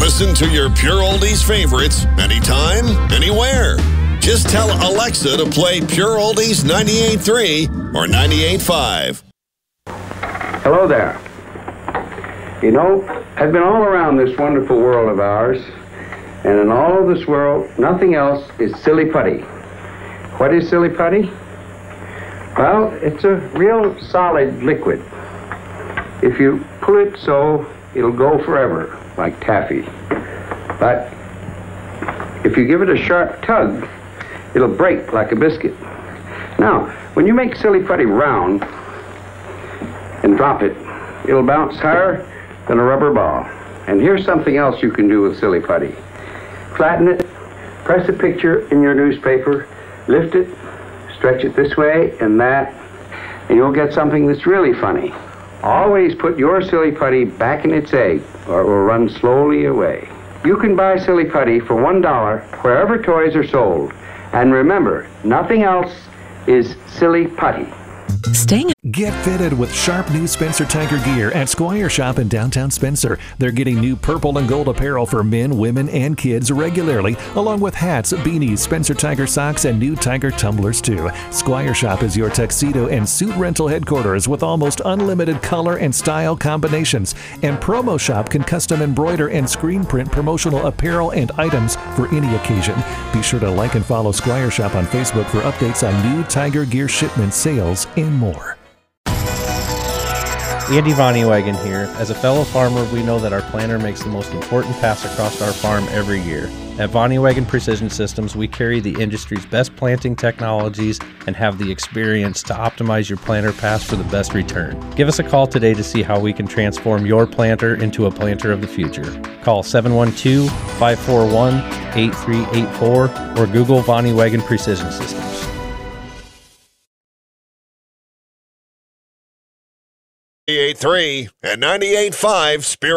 Listen to your Pure Oldies favorites anytime, anywhere. Just tell Alexa to play Pure Oldies 98.3 or 98.5. Hello there. You know, I've been all around this wonderful world of ours, and in all of this world, nothing else is silly putty. What is silly putty? Well, it's a real solid liquid. If you pull it so, it'll go forever, like taffy. But if you give it a sharp tug, it'll break like a biscuit. Now, when you make silly putty round and drop it, it'll bounce higher than a rubber ball. And here's something else you can do with silly putty. Flatten it, press a picture in your newspaper, lift it, stretch it this way and that, and you'll get something that's really funny. Always put your silly putty back in its egg, or it will run slowly away. You can buy silly putty for $1 wherever toys are sold. And remember, nothing else is silly putty. Get fitted with sharp new Spencer Tiger gear at Squire Shop in downtown Spencer. They're getting new purple and gold apparel for men, women, and kids regularly, along with hats, beanies, Spencer Tiger socks, and new Tiger tumblers too. Squire Shop is your tuxedo and suit rental headquarters with almost unlimited color and style combinations. And Promo Shop can custom embroider and screen print promotional apparel and items for any occasion. Be sure to like and follow Squire Shop on Facebook for updates on new Tiger gear shipments, sales, and more. Andy Vonnewagen here. As a fellow farmer, we know that our planter makes the most important pass across our farm every year. At Vonnewagen Precision Systems, we carry the industry's best planting technologies and have the experience to optimize your planter pass for the best return. Give us a call today to see how we can transform your planter into a planter of the future. Call 712-541-8384 or Google Vonnewagen Precision Systems. 98.3 and 98.5 Spirit.